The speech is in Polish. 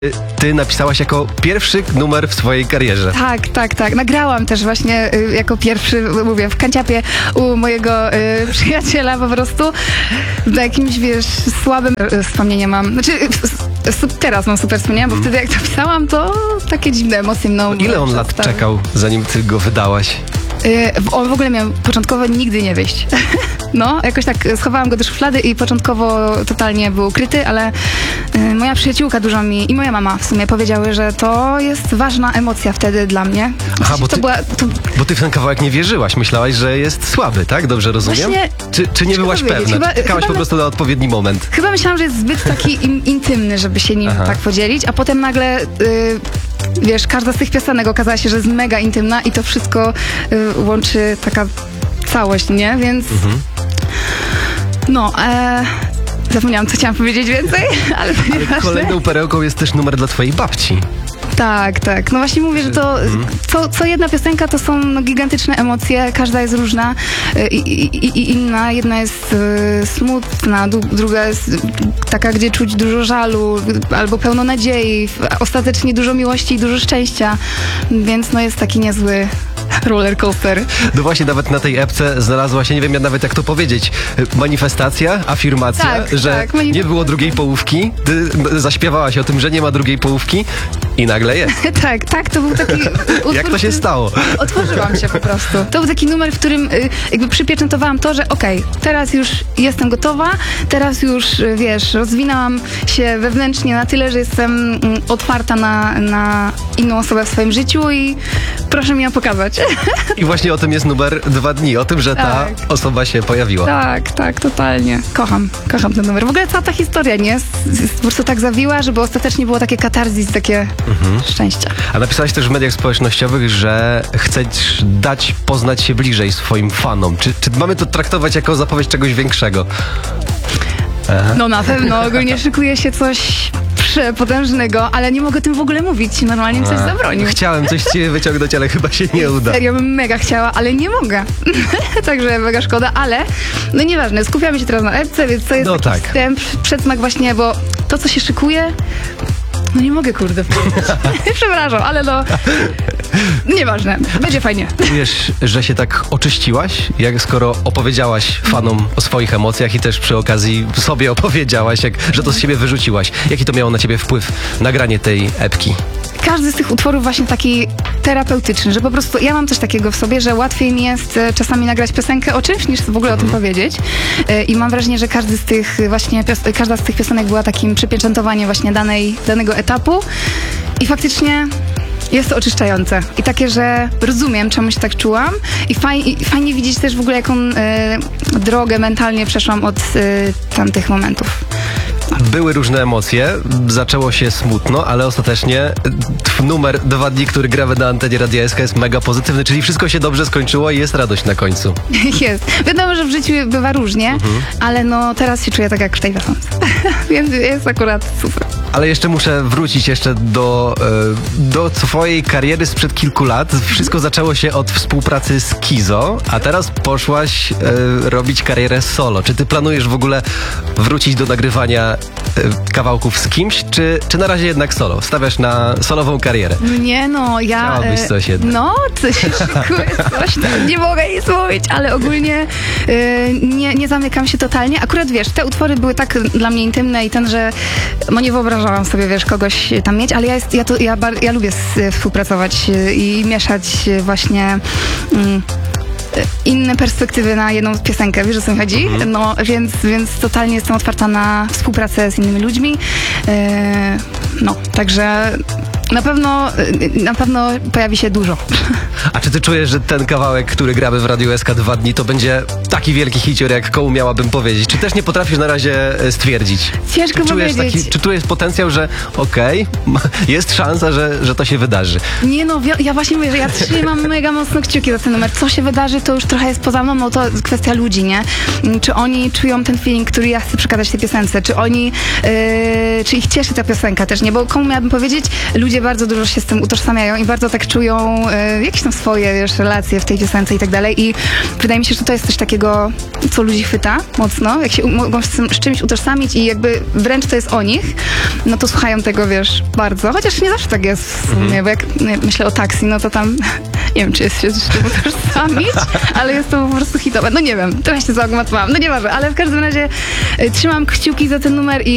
Ty napisałaś jako pierwszy numer w swojej karierze. Tak. Nagrałam też właśnie jako pierwszy, mówię, w kanciapie u mojego przyjaciela po prostu. Na jakimś, wiesz, słabym wspomnienie mam. Znaczy, teraz mam super wspomnienia, bo wtedy jak napisałam, to takie dziwne emocje mną. Ile on lat czekał, zanim ty go wydałaś? On w ogóle miał początkowo nigdy nie wyjść. No, jakoś tak schowałam go do szuflady i początkowo totalnie był ukryty, ale moja przyjaciółka dużo mi i moja mama w sumie powiedziały, że to jest ważna emocja wtedy dla mnie. Aha, bo ty w ten kawałek nie wierzyłaś. Myślałaś, że jest słaby, tak? Dobrze rozumiem? Właśnie, czy nie byłaś pewna? Czy czekałaś po prostu na odpowiedni moment? Chyba myślałam, że jest zbyt taki intymny, żeby się nim tak podzielić, a potem nagle... wiesz, każda z tych piosenek okazała się, że jest mega intymna i to wszystko łączy taka całość, nie? Więc zapomniałam, co chciałam powiedzieć więcej, ale kolejną perełką jest też numer dla twojej babci. Tak. No właśnie mówię, że to co jedna piosenka to są gigantyczne emocje, każda jest różna i inna. Jedna jest smutna, druga jest taka, gdzie czuć dużo żalu albo pełno nadziei, ostatecznie dużo miłości i dużo szczęścia, więc no jest taki niezły roller coaster. No właśnie, nawet na tej epce znalazła się, nie wiem nawet jak to powiedzieć, manifestacja, afirmacja, że nie było drugiej połówki. Ty zaśpiewałaś o tym, że nie ma drugiej połówki i nagle jest. tak, to był taki utwór, jak to się stało? Otworzyłam się po prostu. To był taki numer, w którym jakby przypieczętowałam to, że teraz już jestem gotowa, teraz już, wiesz, rozwinęłam się wewnętrznie na tyle, że jestem otwarta na inną osobę w swoim życiu i proszę mi ją pokazać. I właśnie o tym jest numer 2 dni, o tym, że ta osoba się pojawiła. Tak, totalnie. Kocham ten numer. W ogóle cała ta historia, nie? Jest po prostu tak zawiła, żeby ostatecznie było takie katarzis, takie szczęścia. A napisałaś też w mediach społecznościowych, że chcesz dać poznać się bliżej swoim fanom. Czy mamy to traktować jako zapowiedź czegoś większego? No na pewno, ogólnie szykuje się coś przepotężnego, ale nie mogę o tym w ogóle mówić. Normalnie mi coś zabronił. Chciałem coś ci wyciągnąć, ale chyba się nie uda. Serio bym mega chciała, ale nie mogę. Także mega szkoda, ale no nieważne, skupiamy się teraz na epce, więc to jest taki wstęp, przedsmak właśnie, bo to, co się szykuje, no nie mogę, kurde, powiedzieć. Przepraszam, ale no nieważne, będzie fajnie. Wiesz, że się tak oczyściłaś, jak skoro opowiedziałaś fanom o swoich emocjach i też przy okazji sobie opowiedziałaś, że to z siebie wyrzuciłaś. Jaki to miało na ciebie wpływ, nagranie tej epki? Każdy z tych utworów właśnie taki terapeutyczny, że po prostu ja mam coś takiego w sobie, że łatwiej mi jest czasami nagrać piosenkę o czymś, niż w ogóle o tym powiedzieć. I mam wrażenie, że każda z tych piosenek była takim przypieczętowaniem właśnie danego etapu i faktycznie jest to oczyszczające. I takie, że rozumiem, czemu się tak czułam i fajnie widzieć też w ogóle, jaką drogę mentalnie przeszłam od tamtych momentów. Były różne emocje, zaczęło się smutno, ale ostatecznie numer 2 dni, który gramy na antenie Radia SK, jest mega pozytywny, czyli wszystko się dobrze skończyło i jest radość na końcu. Jest. Wiadomo, że w życiu bywa różnie, ale no teraz się czuję tak jak w tej piosence. Więc jest akurat super. Ale jeszcze muszę wrócić do twojej kariery sprzed kilku lat. Wszystko zaczęło się od współpracy z Kizo, a teraz poszłaś robić karierę solo. Czy ty planujesz w ogóle wrócić do nagrywania kawałków z kimś, czy na razie jednak solo? Stawiasz na solową karierę? Nie, no ja... Chciałabyś coś jednak. No, coś szykuje, coś tam, nie mogę nic mówić, ale ogólnie nie zamykam się totalnie. Akurat wiesz, te utwory były tak dla mnie intymne i że no nie wyobrażałam sobie, wiesz, kogoś tam mieć, ale ja lubię współpracować i mieszać właśnie inne perspektywy na jedną piosenkę, wiesz, o co mi chodzi? No, więc totalnie jestem otwarta na współpracę z innymi ludźmi. No, także na pewno pojawi się dużo. A czy ty czujesz, że ten kawałek, który gramy w Radiu SK 2 dni, to będzie taki wielki hicior, jak komu miałabym powiedzieć? Czy też nie potrafisz na razie stwierdzić? Ciężko powiedzieć. Czy tu jest potencjał, że jest szansa, że to się wydarzy? Nie no, ja właśnie mówię, że ja trzymam mega mocno kciuki za ten numer. Co się wydarzy, to już trochę jest poza mną, no to kwestia ludzi, nie? Czy oni czują ten feeling, który ja chcę przekazać tej piosence? Czy ich cieszy ta piosenka też, nie? Bo komu miałabym powiedzieć? Ludzie ludzie bardzo dużo się z tym utożsamiają i bardzo tak czują jakieś tam swoje, wiesz, relacje w tej piosence i tak dalej. I wydaje mi się, że to jest coś takiego, co ludzi chwyta mocno, jak się mogą z czymś utożsamić i jakby wręcz to jest o nich, no to słuchają tego, wiesz, bardzo. Chociaż nie zawsze tak jest w sumie, bo jak myślę o Taksi, no to tam nie wiem, czy jest się z czym utożsamić, ale jest to po prostu hitowe. No nie wiem, trochę się zagmatwałam, no nieważne, ale w każdym razie trzymam kciuki za ten numer i